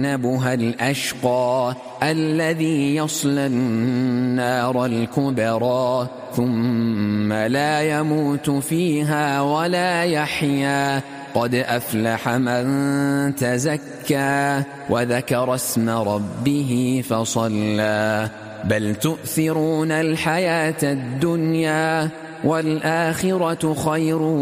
سيجنبها الأشقى الذي يصلى النار الكبرى ثم لا يموت فيها ولا يحيا قد أفلح من تزكى وذكر اسم ربه فصلى بل تؤثرون الحياة الدنيا والآخرة خير